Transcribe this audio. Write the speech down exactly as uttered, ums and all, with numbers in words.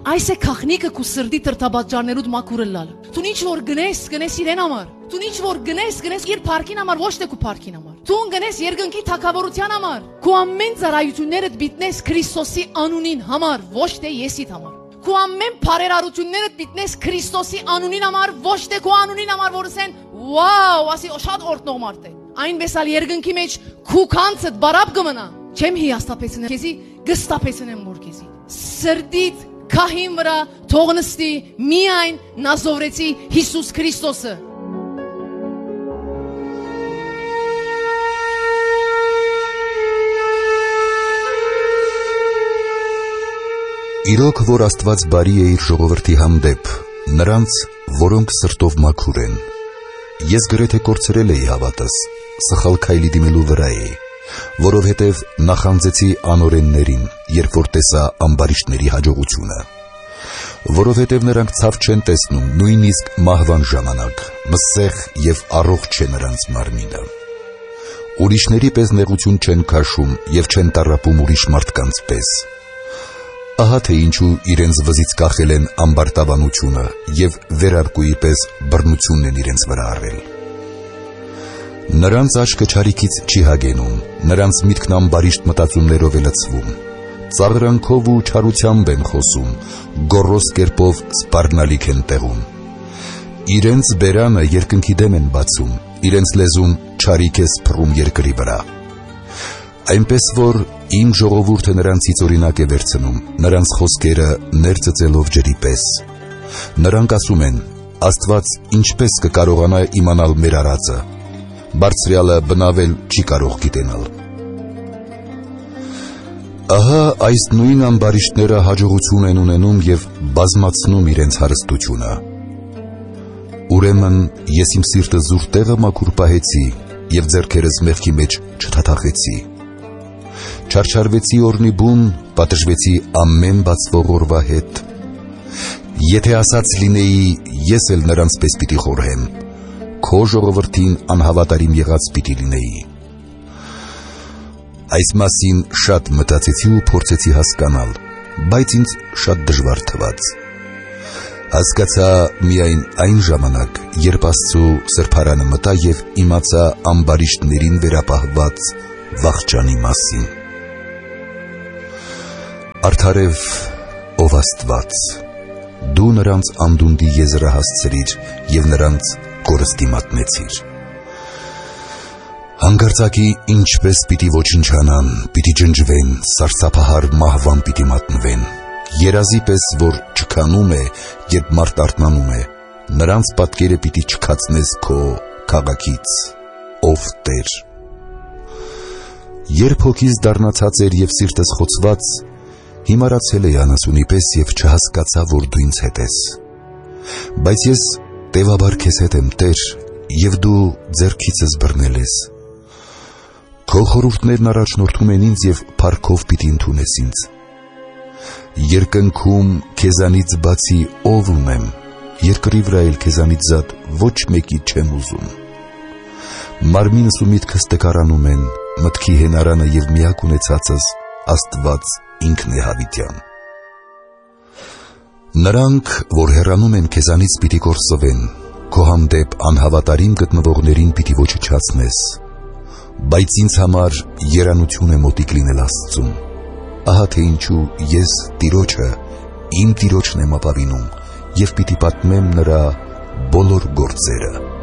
Այս է քաղնիկը քու սրդի տրտաբաժաներուդ մաքուրը լալ։ Դու ինչ որ գնես, գնես իրեն համար։ Դու ինչ որ գնես, գնես իր парքին համար, ոչ թե քու парքին համար։ Դու գնես երկնքի թակավորության համար։ Քու ամեն ծառայություններդ բիտնես Քրիստոսի անունին համար, ոչ թե եսիդ համար։ Քու ամեն բարերարություններդ բիտնես Քրիստոսի անունին համար, ոչ թե քու անունին համար, որ ասեն, «Վաու, ասի շատ օրտնող մարդ է»։ Այնպես ալ երկնքի մեջ քու կանցդ բարապ կմնա։ Չեմ հիաստապեցնեմ քեզի, գստապեցնեմ որ քեզի։ Սրդիդ Քահին վրա թող նստի միայն Նազովրեցի Հիսուս Քրիստոսը։ Իրոք, որ Աստված բարի է իր ժողովրդի հանդեպ, նրանց, որոնք սրտով մաքուր են։ Ես գրեթե կորցրել էի հավատս, սխալ քայլի դիմելու վրա էի, որովհետև նախանձեցի անօրեններին, երբ որ տեսա ամբարիշտների հաջողությունը, որովհետև նրանք ցավ չեն տեսնում նույնիսկ մահվան ժամանակ, մսեղ և առողջ չէ նրանց մարմինը։ Ուրիշների պես նեղություն չեն քաշում և չեն տառապում ուրիշ մարդկանց պես։ Ահա թե ինչու իրենց վզից կախել են ամբարտավանությունը և վերարկուի պես բռնությունն են իրենց վրա առել։ Նրանց աչքը չարիքից չի հագենում, նրանց միտքն ամբարիշտ մտածումներով է լցվում, ծաղրանքով ու չարությամբ են խոսում, գոռոզ կերպով սպառնալիք են տեղում։ Իրենց բերանը երկնքի դեմ են բացում, իրենց լեզուն չարիք է սփռում երկրի վրա։ Այնպես որ իմ ժողովուրդը նրանցից օրինակ է վերցնում, նրանց խոսքերը ներծծելով ջրի պես։ Նրանք ասում են. Աստված ինչպես կկարողանա իմանալ մեր արածը, Բարձրյալը բնավել չի կարող գիտենալ։ Ահա այս նույն ամբարիշտները հաջողություն են ունենում և բազմացնում իրենց հարստությունը։ Ուրեմն ես իմ սիրտը զուր տեղը մաքուր պահեցի և ձեռքերս մեղքի մեջ չթաթախեցի։ Չարչարվեցի օրնի բուն, պատժվեցի ամեն բացվող օրվա հետ։ Եթե ասած լինեի, ես էլ նրանց պես պիտի խորհեմ, քո ժողովրդին անհավատարիմ եղած պիտի լինեի։ Այս մասին շատ մտածեցի ու փորձեցի հասկանալ, բայց ինձ շատ դժվար թվաց։ Հասկացա միայն այն ժամանակ, երբ Աստծու սրբարանը մտա և իմացա ամբարիշտներին վերապահված վախճանի մասին։ Արդարև, ով Աստված, դու նրանց անդունդի եզրը հասցրիր և նրանց կորստի մատնեցիր։ Հանկարծակի ինչպես պիտի ոչնչանան, պիտի ջնջվեն, սարսափահար մահվան պիտի մատնվեն, երազի պես, որ չքանում է, երբ մարդ արթնանում է, նրանց պատկերը պիտի չքացնես քո քաղաքից, ով Տեր։ Երբ հոգիս դառնացած էր և սիրտս խոցված, հիմարացել էի անասունի պես և չհասկացա, որ դու ինձ հետ ես։ Բայց ես տևաբար քեզ հետ եմ, Տեր, և դու ձեռքիցս բռնել ես։ Քո խորհուրդներն առաջնորդում են ինձ և փառքով պիտի ընդունես ինձ։ Երկնքում քեզանից բացի ով ունեմ, երկրի վրա էլ քեզանից զատ ոչ մեկի չեմ ուզում։ Մարմինս ու միտքս տկարանում են, մտքի հենարանը և միակ ունեցածս Աստված ինքն է հավիտյան։ Նրանք, որ հեռանում են քեզանից, պիտի կորսվեն, քո հանդեպ անհավատարիմ գտնվողներին պիտի ոչնչացնես, բայց ինձ համար երանություն է մոտիկ լինել Աստծուն։ Ահա թե ինչու ես Տիրոջը, իմ Տիրոջն եմ ապավինում և պիտի պատմեմ նրա բոլոր գործերը։